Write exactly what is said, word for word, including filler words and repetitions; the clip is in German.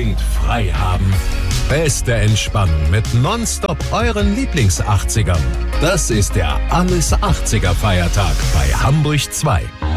und frei haben. Beste Entspannung mit nonstop euren Lieblings-achtzigern. Das ist der Alles achtziger Feiertag bei Hamburg zwei.